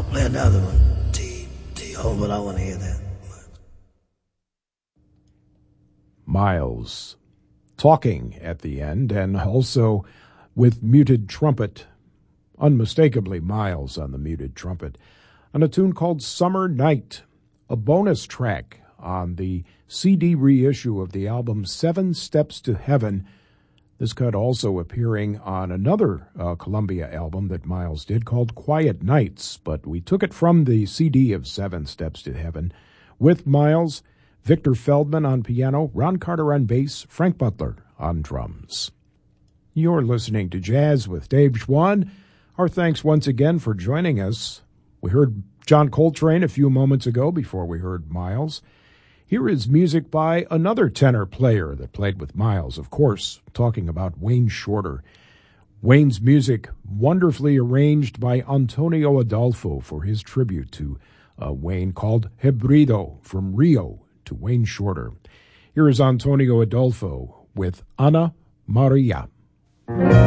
Play another one. T.O., but I want to hear that. Miles talking at the end, and also with muted trumpet, unmistakably Miles on the muted trumpet, on a tune called Summer Night, a bonus track on the CD reissue of the album 7 Steps to Heaven. This cut also appearing on another Columbia album that Miles did called Quiet Nights, but we took it from the CD of 7 Steps to Heaven with Miles, Victor Feldman on piano, Ron Carter on bass, Frank Butler on drums. You're listening to Jazz with Dave Schwann. Our thanks once again for joining us. We heard John Coltrane a few moments ago before we heard Miles. Here is music by another tenor player that played with Miles, of course, talking about Wayne Shorter. Wayne's music wonderfully arranged by Antonio Adolfo for his tribute to Wayne called Hebrido, from Rio to Wayne Shorter. Here is Antonio Adolfo with Ana Maria.